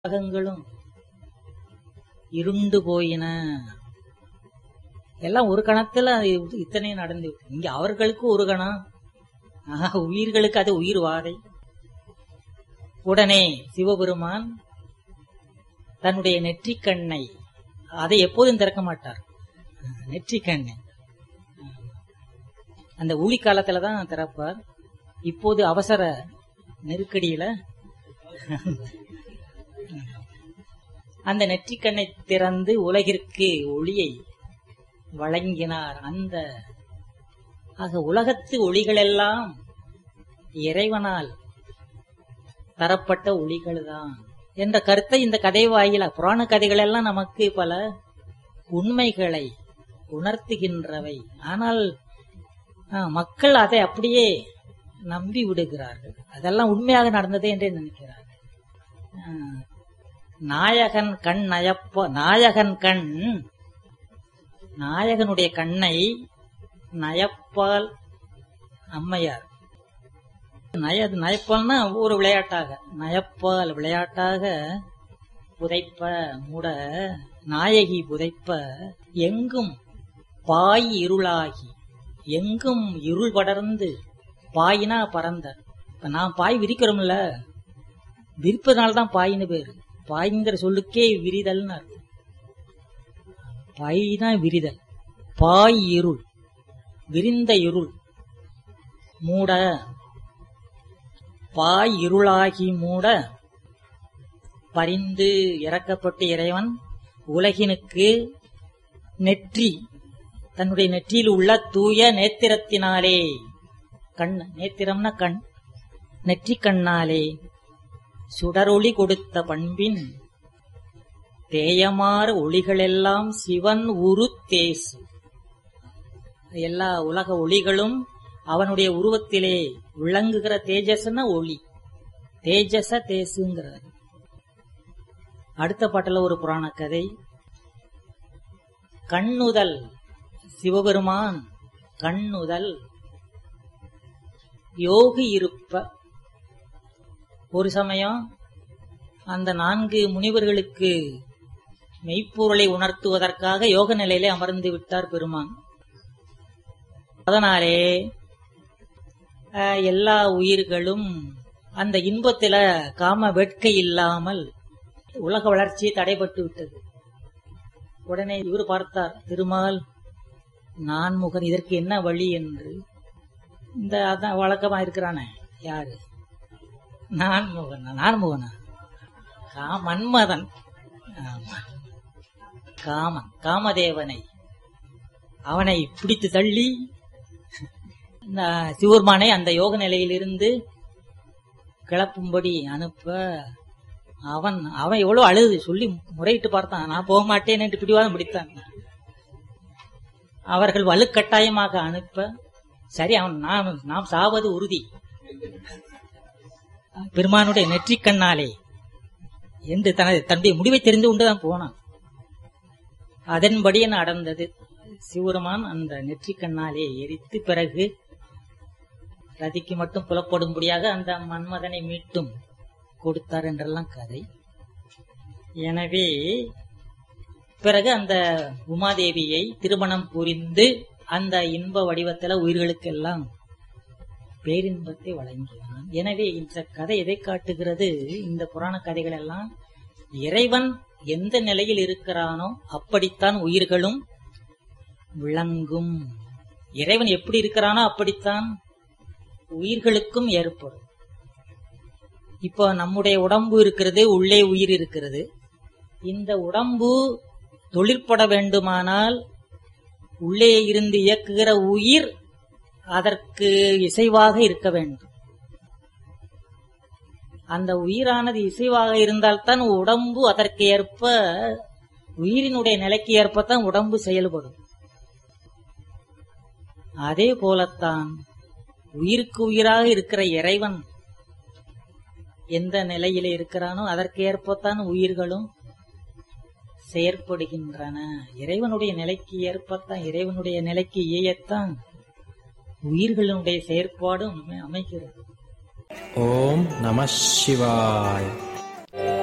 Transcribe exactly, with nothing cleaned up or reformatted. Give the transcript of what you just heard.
உலகங்களும் இருண்டு போயின. எல்லாம் ஒரு கணத்துல இத்தனை நடந்து இங்க அவர்களுக்கு ஒரு கணம், உயிர்களுக்கு அது உயிர் வாதை. உடனே சிவபெருமான் தன்னுடைய நெற்றிக்கண்ணை அதை எப்போதும் திறக்க மாட்டார். நெற்றிக்கண்ணை அந்த ஊழி காலத்துலதான் திறப்பார். இப்போது அவசர நெருக்கடியில அந்த நெற்றிக்கண்ணை திறந்து உலகிற்கு ஒளியை வழங்கினார். அந்த ஆக உலகத்து ஒளிகளெல்லாம் இறைவனால் தரப்பட்ட ஒளிகள் தான் என்ற கருத்தை இந்த கதை வாயில புராண கதைகள் எல்லாம் நமக்கு பல உண்மைகளை உணர்த்துகின்றவை. ஆனால் மக்கள் அதை அப்படியே நம்பி விடுகிறார்கள். அதெல்லாம் உண்மையாக நடந்ததே என்றே நினைக்கிறார்கள். நாயகன் கண் நயப்ப நாயகன் கண் நாயகனுடைய கண்ணை நயப்பால் அம்மையார் நய நயப்பால்னா ஒரு விளையாட்டாக நயப்பால் விளையாட்டாக புதைப்ப மூட நாயகி புதைப்ப எங்கும் பாய் இருளாகி எங்கும் இருள் படர்ந்து பாயினா பறந்த. இப்ப நான் பாய் விரிக்கிறோம்ல, விரிப்பதனால்தான் பாயின்னு பேரு. பாய்ங்கிற சொல்லுக்கே விரிதல்னு அர்த்தம். பாய்னா விரிதல். பாய் இருள் விரிந்த இருள் மூட பாய் இருளாகி மூட பரிந்து இறக்கப்பட்ட இறைவன் உலகினுக்கு நெற்றி தன்னுடைய நெற்றியில் உள்ள தூய நேத்திரத்தினாலே கண் நேத்திரம்னா கண் நெற்றி கண்ணாலே சுடரொளி கொடுத்த பண்பின் தேயமாறு ஒளிகளெல்லாம் சிவன் உரு தேசு. எல்லா உலக ஒளிகளும் அவனுடைய உருவத்திலே விளங்குகிற தேஜஸ்னா ஒளி, தேஜச தேசுங்கிறார். அடுத்த பாட்டுல ஒரு புராண கதை. கண்ணுதல் சிவபெருமான் கண்ணுதல் யோகி இருப்ப. ஒரு சமயம் அந்த நான்கு முனிவர்களுக்கு மெய்ப்பொருளை உணர்த்துவதற்காக யோக நிலையிலே அமர்ந்து விட்டார் பெருமான். அதனாலே எல்லா உயிர்களும் அந்த இன்பத்தில காம வேட்கை இல்லாமல் உலக வளர்ச்சி தடைபட்டு விட்டது. உடனே இவர் பார்த்தார், திருமால் நான்முகன் இதற்கு என்ன வழி என்று. இந்த அதான் வழக்கமா இருக்கிறானே யாரு நான்முகன் நான்முகனா மன்மதன் காமன் காமதேவனை அவனை பிடித்து தள்ளி இந்த சிவபெருமானை அந்த யோக நிலையிலிருந்து கிளப்பும்படி அனுப்ப அவன் அவன் எவ்வளவு அழுது சொல்லி முறையிட்டு பார்த்தான். நான் போக மாட்டேன் என்று பிடிவாதம் பிடித்தான். அவர்கள் வலுக்கட்டாயமாக அனுப்ப சரி அவன் நாம் நாம் சாவது உறுதி பெருமானுடைய நெற்றிக்கண்ணாலே என்று தனது தன்னுடைய முடிவை தெரிந்து கொண்டுதான் போனான். அதன்படி நடந்தது. சிவபெருமான் அந்த நெற்றிக்கண்ணாலே எரித்து பிறகு ரதிக்கு மட்டும் புலப்படும்படியாக அந்த மன்மதனை மீட்டும் கொடுத்தார் என்றெல்லாம் கதை. எனவே பிறகு அந்த உமாதேவியை திருமணம் புரிந்து அந்த இன்ப வடிவத்துல உயிர்களுக்கெல்லாம் பேரின்பத்தை வழங்கினான். எனவே இந்த கதை எதை காட்டுகிறது? இந்த புராண கதைகள் எல்லாம் இறைவன் எந்த நிலையில் இருக்கிறானோ அப்படித்தான் உயிர்களும் விளங்கும். இறைவன் எப்படி இருக்கிறானோ அப்படித்தான் உயிர்களுக்கும் ஏற்படும். இப்போ நம்முடைய உடம்பு இருக்கிறது, உள்ளே உயிர் இருக்கிறது. இந்த உடம்பு தொழிற்பட வேண்டுமானால் உள்ளே இருந்து இயக்குகிற உயிர் அதற்கு இசைவாக இருக்க வேண்டும். அந்த உயிரானது இசைவாக இருந்தால்தான் உடம்பு அதற்கு ஏற்ப உயிரினுடைய நிலைக்கு ஏற்பத்தான் உடம்பு செயல்படும். அதே போலத்தான் உயிருக்கு உயிராக இருக்கிற இறைவன் எந்த நிலையில இருக்கிறானோ அதற்கு ஏற்பத்தான் உயிர்களும் செயற்படுகின்றன. இறைவனுடைய நிலைக்கு ஏற்பத்தான் இறைவனுடைய நிலைக்கு ஏயத்தான் உயிர்களுடைய செயற்பாடும் அமைகிறது. ஓம் நம சிவாய்.